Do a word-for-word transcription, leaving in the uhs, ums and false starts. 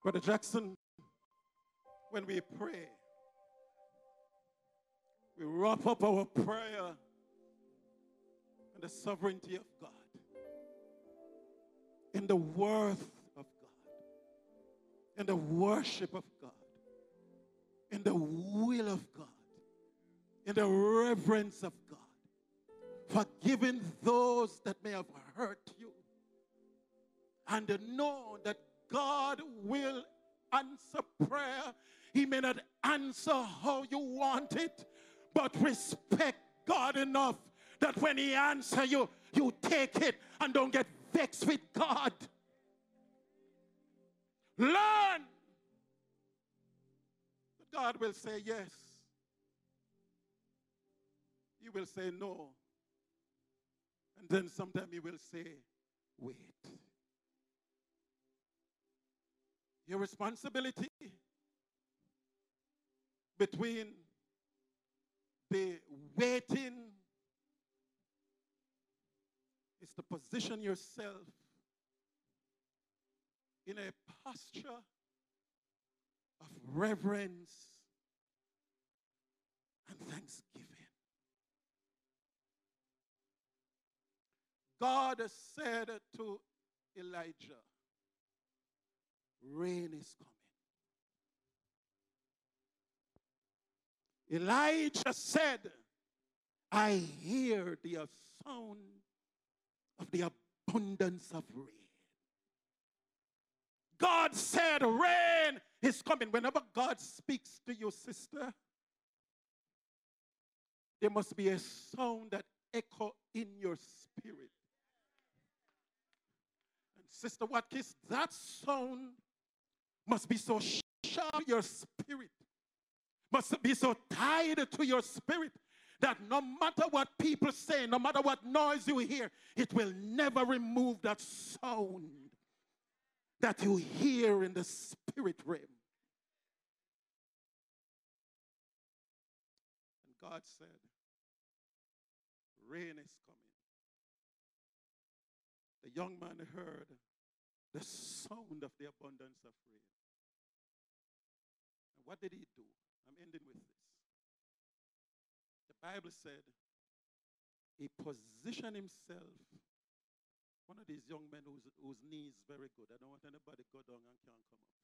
Brother Jackson, when we pray, we wrap up our prayer in the sovereignty of God, in the worth of God, in the worship of God, in the will of God, in the reverence of God, forgiving those that may have hurt you, and to know that God will answer prayer. He may not answer how you want it, but respect God enough that when he answers you, you take it and don't get vexed with God. Learn that God will say yes. He will say no. And then sometime he will say, wait. Your responsibility between the waiting is to position yourself in a posture of reverence and thanksgiving. God said to Elijah, rain is coming. Elijah said, I hear the sound of the abundance of rain. God said, rain is coming. Whenever God speaks to you, sister, there must be a sound that echo in your spirit. And Sister Watkins, that sound must be so sharp your spirit, must be so tied to your spirit that no matter what people say, no matter what noise you hear, it will never remove that sound that you hear in the spirit realm. And God said, rain is coming. The young man heard the sound of the abundance of rain. And what did he do? I'm ending with this. The Bible said he positioned himself. One of these young men whose, whose knee is very good. I don't want anybody to go down and can't come up.